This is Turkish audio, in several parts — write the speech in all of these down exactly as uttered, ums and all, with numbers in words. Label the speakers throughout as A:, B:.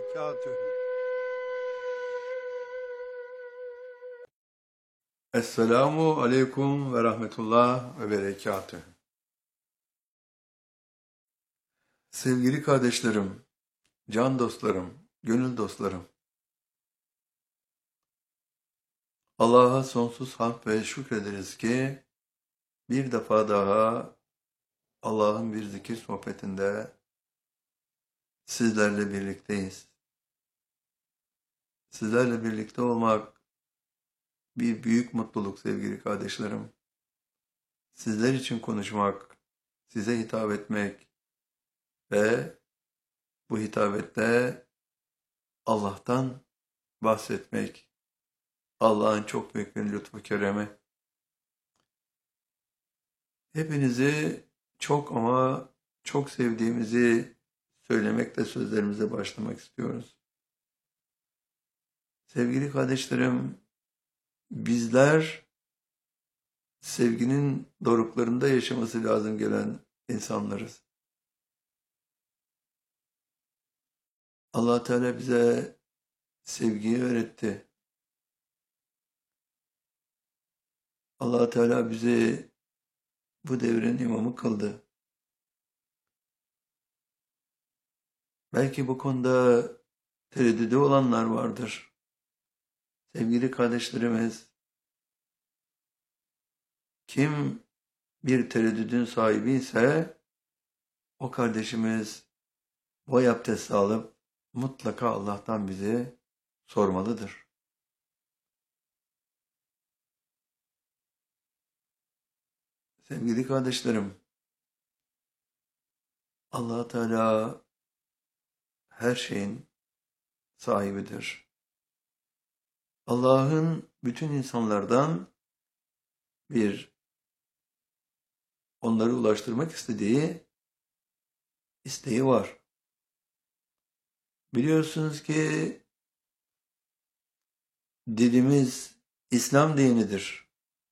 A: berekatühü.
B: Esselamu aleyküm ve rahmetullah ve berekatühü. Sevgili kardeşlerim, can dostlarım, gönül dostlarım. Allah'a sonsuz hamd ve şükrederiz ki bir defa daha Allah'ın bir zikir sohbetinde sizlerle birlikteyiz. Sizlerle birlikte olmak bir büyük mutluluk sevgili kardeşlerim. Sizler için konuşmak, size hitap etmek ve bu hitabette Allah'tan bahsetmek, Allah'ın çok büyük bir lütfu keremi. Hepinizi çok ama çok sevdiğimizi söylemekle sözlerimize başlamak istiyoruz. Sevgili kardeşlerim, bizler sevginin doruklarında yaşaması lazım gelen insanlarız. Allah Teala bize sevgiyi öğretti. Allah Teala bizi bu devrin imamı kıldı. Belki bu konuda tereddüdü olanlar vardır. Sevgili kardeşlerimiz, kim bir tereddüdün sahibi ise o kardeşimiz boy abdesti alıp mutlaka Allah'tan bizi sormalıdır. Sevgili kardeşlerim, Allah Teala her şeyin sahibidir. Allah'ın bütün insanlardan bir onları ulaştırmak istediği isteği var. Biliyorsunuz ki dinimiz İslam dinidir.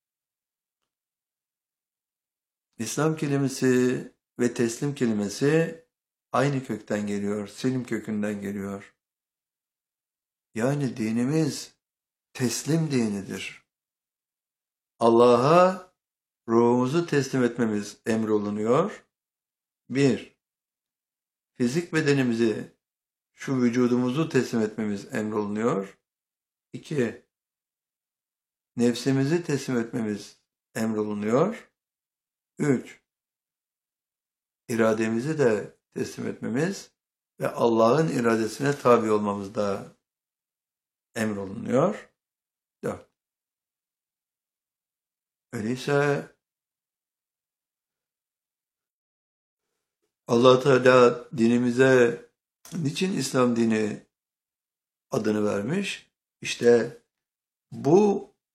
B: İslam kelimesi ve teslim kelimesi aynı kökten geliyor, selim kökünden geliyor. Yani dinimiz teslim dinidir. Allah'a ruhumuzu teslim etmemiz emrolunuyor. Bir, fizik bedenimizi, şu vücudumuzu teslim etmemiz emrolunuyor. İki, nefsimizi teslim etmemiz emrolunuyor. Üç, irademizi de teslim etmemiz ve Allah'ın iradesine tabi olmamız da emrolunuyor. Dört. Öyleyse Allah Teala dinimize niçin İslam dini adını vermiş? İşte bu